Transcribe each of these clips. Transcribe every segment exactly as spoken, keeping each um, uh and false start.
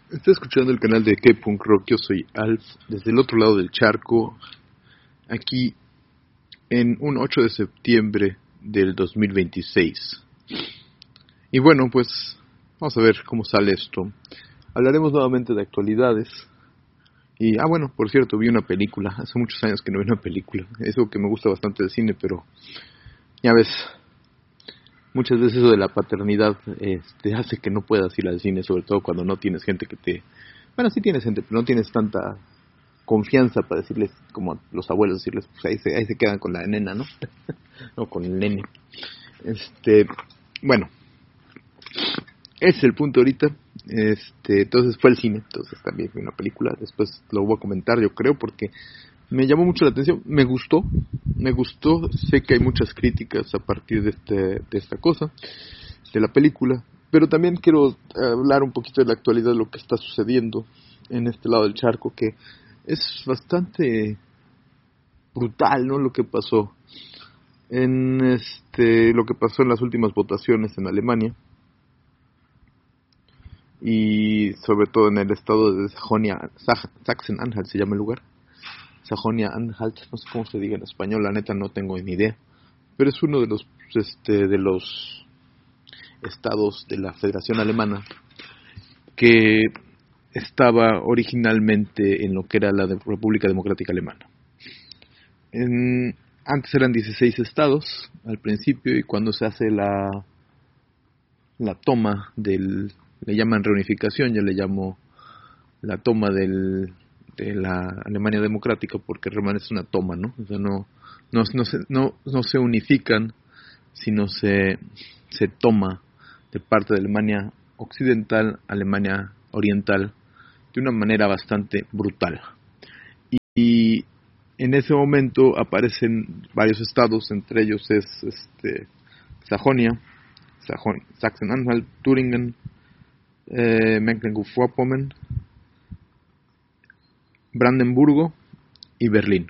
Estoy escuchando el canal de K-Punk Rock. Yo soy Alf, desde el otro lado del charco, aquí en un ocho de septiembre del dos mil veintiséis. Y bueno, pues vamos a ver cómo sale esto. Hablaremos nuevamente de actualidades. Y, ah bueno, por cierto, vi una película. Hace muchos años que no vi una película. Es algo que me gusta bastante del cine, pero ya ves, muchas veces eso de la paternidad este, hace que no puedas ir al cine, sobre todo cuando no tienes gente que te... Bueno, sí tienes gente, pero no tienes tanta confianza para decirles, como los abuelos, decirles, pues ahí se, ahí se quedan con la nena, ¿no? O con el nene. Este, bueno, ese es el punto ahorita. Este, entonces fue al cine, entonces también fue una película. Después lo voy a comentar, yo creo, porque me llamó mucho la atención, me gustó, me gustó, sé que hay muchas críticas a partir de, este, de esta cosa, de la película, pero también quiero hablar un poquito de la actualidad, de lo que está sucediendo en este lado del charco, que es bastante brutal, ¿no? Lo que pasó en este, lo que pasó en las últimas votaciones en Alemania, y sobre todo en el estado de Sajonia, Sachsen-Anhalt se llama el lugar. Sajonia-Anhalt, no sé cómo se diga en español, la neta no tengo ni idea, pero es uno de los este, de los estados de la Federación Alemana que estaba originalmente en lo que era la República Democrática Alemana. En, antes eran dieciséis estados al principio, y cuando se hace la la toma del, le llaman reunificación, yo le llamo la toma del de la Alemania democrática, porque realmente es una toma, ¿no? O sea, no, no, no, se, no, no se unifican, sino se, se toma de parte de Alemania occidental, Alemania oriental, de una manera bastante brutal. Y, y en ese momento aparecen varios estados, entre ellos es este, Sajonia, Sajon, Sachsen-Anhalt, Thüringen, eh, Mecklenburg-Vorpommern, Brandenburgo y Berlín.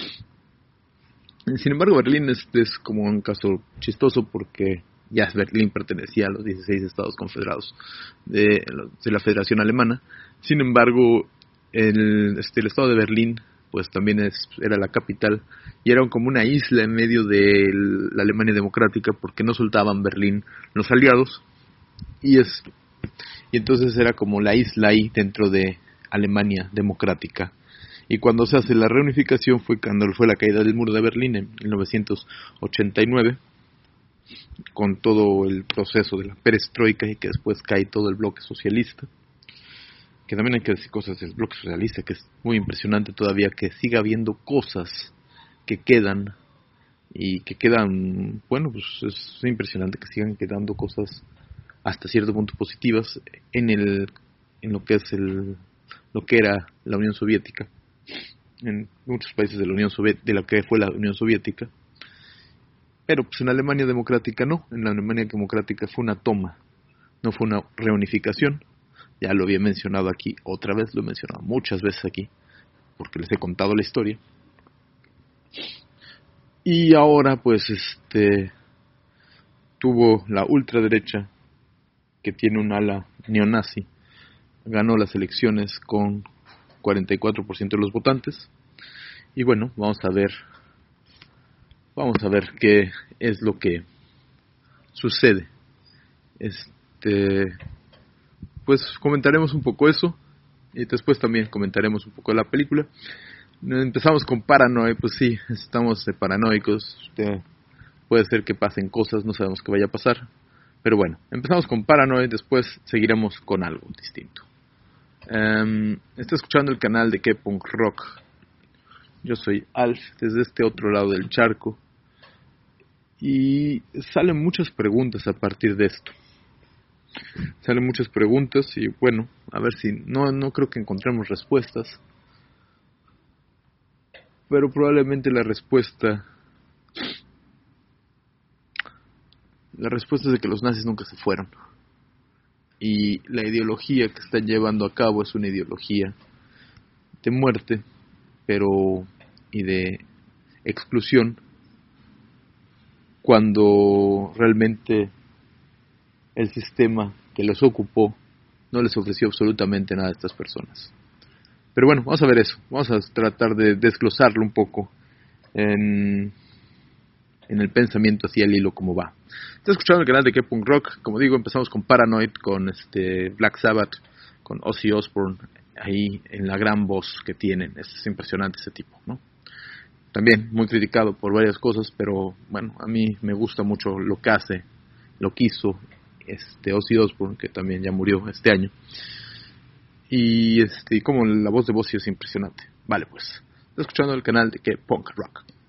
Sin embargo, Berlín es, es como un caso chistoso, porque ya Berlín pertenecía a los dieciséis estados confederados de, de la Federación Alemana. Sin embargo, el, este, el estado de Berlín pues también es, era la capital, y era como una isla en medio de la Alemania democrática, porque no soltaban Berlín los aliados, y es y entonces era como la isla ahí dentro de Alemania democrática. Y cuando se hace la reunificación fue cuando fue la caída del muro de Berlín en mil novecientos ochenta y nueve, con todo el proceso de la perestroika, y que después cae todo el bloque socialista. Que también hay que decir cosas del bloque socialista, que es muy impresionante todavía que siga habiendo cosas que quedan, y que quedan, bueno, pues es impresionante que sigan quedando cosas hasta cierto punto positivas en el en lo que es el lo que era la Unión Soviética, en muchos países de la Unión Soviética, de lo que fue la Unión Soviética. Pero pues en Alemania democrática no, en la Alemania democrática fue una toma, no fue una reunificación. Ya lo había mencionado aquí, otra vez lo he mencionado muchas veces aquí, porque les he contado la historia. Y ahora pues este tuvo la ultraderecha, que tiene un ala neonazi, ganó las elecciones con cuarenta y cuatro por ciento de los votantes. Y bueno, vamos a ver vamos a ver qué es lo que sucede. Este pues comentaremos un poco eso, y después también comentaremos un poco de la película. Empezamos con Paranoid. Pues sí, estamos de paranoicos. Este, puede ser que pasen cosas, no sabemos qué vaya a pasar, pero bueno, empezamos con Paranoid, después seguiremos con algo distinto. Um, está escuchando el canal de K-Punk Rock. Yo soy Alf, desde este otro lado del charco, y salen muchas preguntas a partir de esto. Salen muchas preguntas, y bueno, a ver si no no creo que encontremos respuestas, pero probablemente la respuesta la respuesta es de que los nazis nunca se fueron, y la ideología que están llevando a cabo es una ideología de muerte, pero y de exclusión, cuando realmente el sistema que los ocupó no les ofreció absolutamente nada a estas personas. Pero bueno, vamos a ver eso, vamos a tratar de desglosarlo un poco en, en el pensamiento hacia el hilo como va. Estás escuchando el canal de K-Punk Rock. Como digo, empezamos con Paranoid, con este Black Sabbath, con Ozzy Osbourne, ahí en la gran voz que tienen. Es impresionante ese tipo, ¿no? También muy criticado por varias cosas, pero bueno, a mí me gusta mucho lo que hace, lo que hizo este Ozzy Osbourne, que también ya murió este año. Y este, como la voz de Ozzy es impresionante. Vale, pues, estás escuchando el canal de K-Punk Rock.